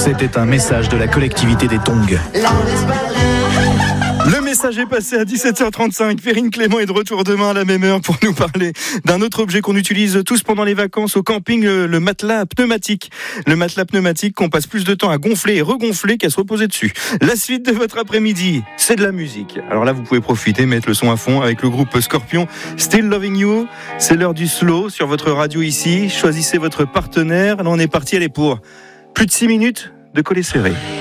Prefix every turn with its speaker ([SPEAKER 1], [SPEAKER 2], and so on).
[SPEAKER 1] C'était un message de la collectivité des Tongs.
[SPEAKER 2] Le message est passé à 17h35. Perrine Clément est de retour demain à la même heure pour nous parler d'un autre objet qu'on utilise tous pendant les vacances au camping, le matelas pneumatique. Le matelas pneumatique qu'on passe plus de temps à gonfler et regonfler qu'à se reposer dessus. La suite de votre après-midi, c'est de la musique. Alors là, vous pouvez profiter, mettre le son à fond avec le groupe Scorpion. Still Loving You. C'est l'heure du slow sur votre radio ici. Choisissez votre partenaire. Là, on est parti, allez, pour plus de 6 minutes de coller serré.